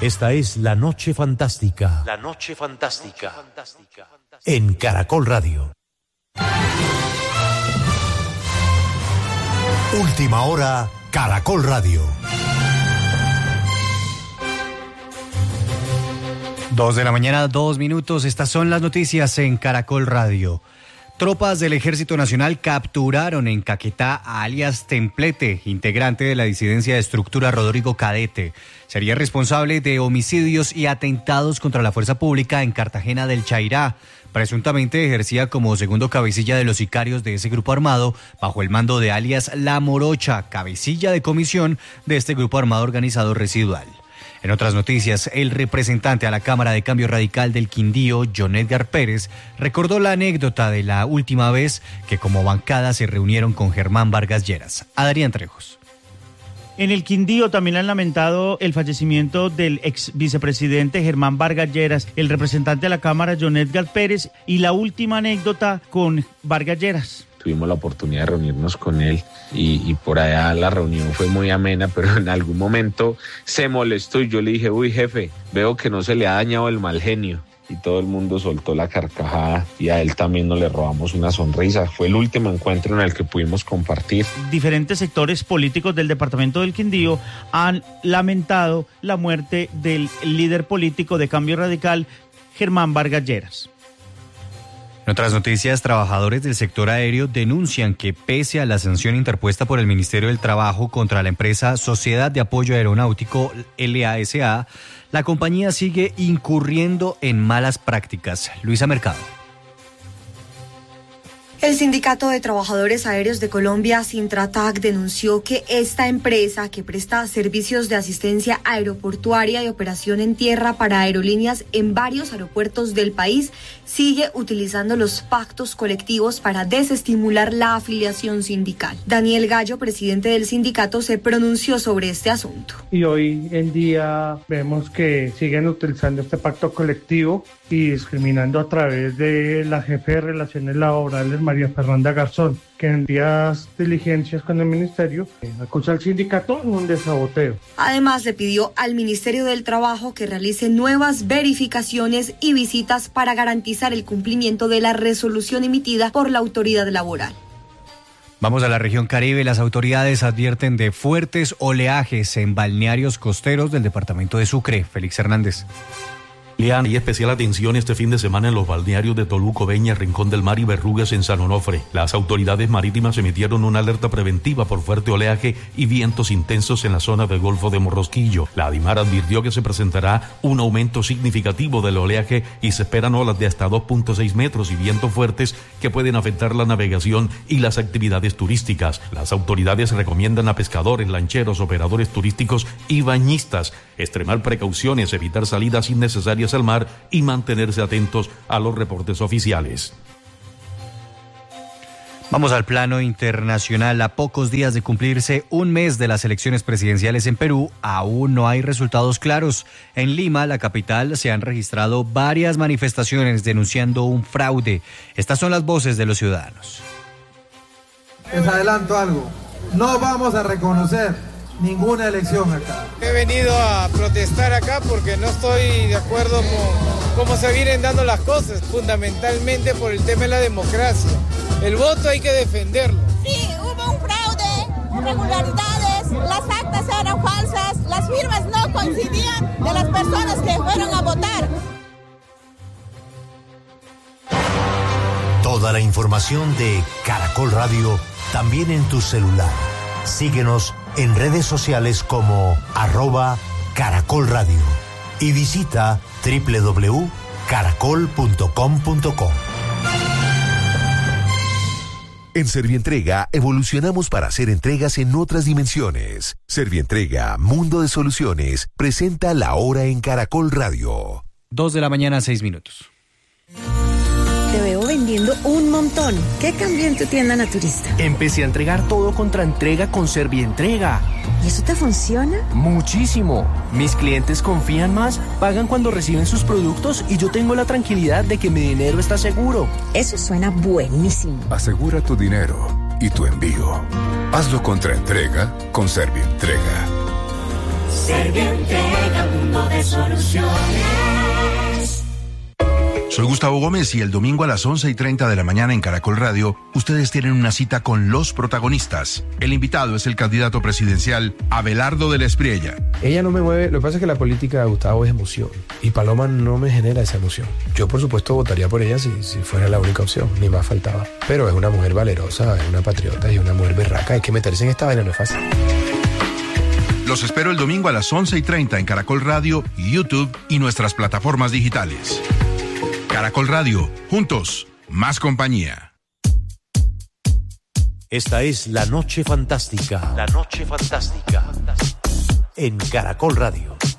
Esta es La Noche Fantástica. La Noche Fantástica. En Caracol Radio. Última hora, Caracol Radio. 2:02 a.m. Estas son las noticias en Caracol Radio. Tropas del Ejército Nacional capturaron en Caquetá a alias Templete, integrante de la disidencia de estructura Rodrigo Cadete. Sería responsable de homicidios y atentados contra la fuerza pública en Cartagena del Chairá. Presuntamente ejercía como segundo cabecilla de los sicarios de ese grupo armado, bajo el mando de alias La Morocha, cabecilla de comisión de este grupo armado organizado residual. En otras noticias, el representante a la Cámara de Cambio Radical del Quindío, John Edgar Pérez, recordó la anécdota de la última vez que como bancada se reunieron con Germán Vargas Lleras. Adrián Trejos. En el Quindío también han lamentado el fallecimiento del ex vicepresidente Germán Vargas Lleras, el representante de la Cámara, John Edgar Pérez, y la última anécdota con Vargas Lleras. Tuvimos la oportunidad de reunirnos con él y por allá la reunión fue muy amena, pero en algún momento se molestó y yo le dije, uy jefe, veo que no se le ha dañado el mal genio. Y todo el mundo soltó la carcajada y a él también nos le robamos una sonrisa. Fue el último encuentro en el que pudimos compartir. Diferentes sectores políticos del departamento del Quindío han lamentado la muerte del líder político de Cambio Radical, Germán Vargas Lleras. En otras noticias, trabajadores del sector aéreo denuncian que pese a la sanción interpuesta por el Ministerio del Trabajo contra la empresa Sociedad de Apoyo Aeronáutico, LASA, la compañía sigue incurriendo en malas prácticas. Luisa Mercado. El Sindicato de Trabajadores Aéreos de Colombia, Sintratac, denunció que esta empresa, que presta servicios de asistencia aeroportuaria y operación en tierra para aerolíneas en varios aeropuertos del país, sigue utilizando los pactos colectivos para desestimular la afiliación sindical. Daniel Gallo, presidente del sindicato, se pronunció sobre este asunto. Y hoy en día vemos que siguen utilizando este pacto colectivo y discriminando a través de la jefe de Relaciones Laborales, María Fernanda Garzón, que en días diligencias con el ministerio acusa al sindicato en un desaboteo. Además, le pidió al Ministerio del Trabajo que realice nuevas verificaciones y visitas para garantizar el cumplimiento de la resolución emitida por la autoridad laboral. Vamos a la región Caribe. Las autoridades advierten de fuertes oleajes en balnearios costeros del departamento de Sucre. Félix Hernández. Hay especial atención este fin de semana en los balnearios de Toluco, Beña, Rincón del Mar y Berrugues en San Onofre. Las autoridades marítimas emitieron una alerta preventiva por fuerte oleaje y vientos intensos en la zona del Golfo de Morrosquillo. La ADIMAR advirtió que se presentará un aumento significativo del oleaje y se esperan olas de hasta 2.6 metros y vientos fuertes que pueden afectar la navegación y las actividades turísticas. Las autoridades recomiendan a pescadores, lancheros, operadores turísticos y bañistas extremar precauciones, evitar salidas innecesarias al mar y mantenerse atentos a los reportes oficiales. Vamos al plano internacional. A pocos días de cumplirse un mes de las elecciones presidenciales en Perú, aún no hay resultados claros. En Lima, la capital, se han registrado varias manifestaciones denunciando un fraude. Estas son las voces de los ciudadanos. Les adelanto algo, no vamos a reconocer ninguna elección acá. He venido a protestar acá porque no estoy de acuerdo con cómo se vienen dando las cosas, fundamentalmente por el tema de la democracia. El voto hay que defenderlo. Sí, hubo un fraude, irregularidades, las actas eran falsas, las firmas no coincidían de las personas que fueron a votar. Toda la información de Caracol Radio también en tu celular. Síguenos en redes sociales como @Caracol Radio y visita www.caracol.com.co. En Servientrega evolucionamos para hacer entregas en otras dimensiones. Servientrega, Mundo de Soluciones, presenta La Hora en Caracol Radio. 2:06 a.m. Te veo vendiendo un montón. ¿Qué cambió en tu tienda naturista? Empecé a entregar todo contra entrega con Servientrega. ¿Y eso te funciona? Muchísimo. Mis clientes confían más, pagan cuando reciben sus productos y yo tengo la tranquilidad de que mi dinero está seguro. Eso suena buenísimo. Asegura tu dinero y tu envío. Hazlo contra entrega con Servientrega. Servientrega, mundo de soluciones. Soy Gustavo Gómez y el domingo a las 11:30 de la mañana en Caracol Radio, ustedes tienen una cita con los protagonistas. El invitado es el candidato presidencial Abelardo de la Espriella. Ella no me mueve, lo que pasa es que la política de Gustavo es emoción y Paloma no me genera esa emoción. Yo por supuesto votaría por ella si fuera la única opción, ni más faltaba. Pero es una mujer valerosa, es una patriota y una mujer berraca, hay que meterse en esta vaina, no es fácil. Los espero el domingo a las 11:30 en Caracol Radio, YouTube y nuestras plataformas digitales. Caracol Radio, juntos, más compañía. Esta es La Noche Fantástica. La Noche Fantástica. En Caracol Radio.